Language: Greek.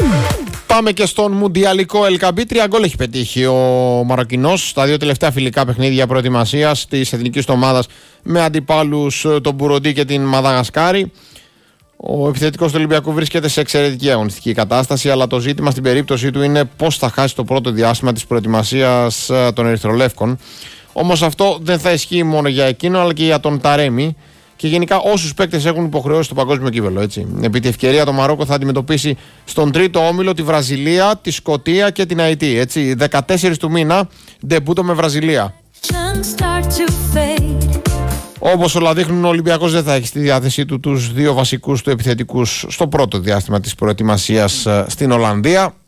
Πάμε και στον Μουντιαλικό Ελκαμπή. 3 γκολ έχει πετύχει ο Μαροκινός στα 2 τελευταία φιλικά παιχνίδια προετοιμασίας της εθνικής ομάδας με αντιπάλους τον Μπουροντί και την Μαδαγασκάρη. Ο επιθετικός του Ολυμπιακού βρίσκεται σε εξαιρετική αγωνιστική κατάσταση, αλλά το ζήτημα στην περίπτωση του είναι πώς θα χάσει το πρώτο διάστημα της προετοιμασίας των Ερυθρολεύκων. Όμως αυτό δεν θα ισχύει μόνο για εκείνο, αλλά και για τον Ταρέμι και γενικά όσους παίκτες έχουν υποχρεώσει στο παγκόσμιο κύπελλο. Επί τη ευκαιρία το Μαρόκο θα αντιμετωπίσει στον τρίτο όμιλο τη Βραζιλία, τη Σκωτία και την Αϊτή. 14 του μήνα ντεμπούτο με Βραζιλία. Όπως όλα δείχνουν, ο Ολυμπιακός δεν θα έχει στη διάθεσή του τους 2 βασικούς του επιθετικούς στο πρώτο διάστημα της προετοιμασίας στην Ολλανδία.